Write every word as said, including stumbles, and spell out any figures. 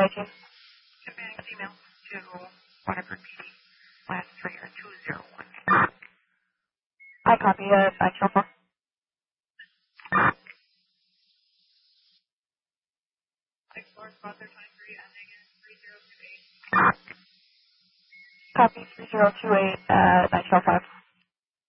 I T? Submitting email to Waterford P D. Last three are two zero one. I copy it. I shall four. Six four spot their time three ending in three zero two eight. Copy three zero two eight at nine twelve five.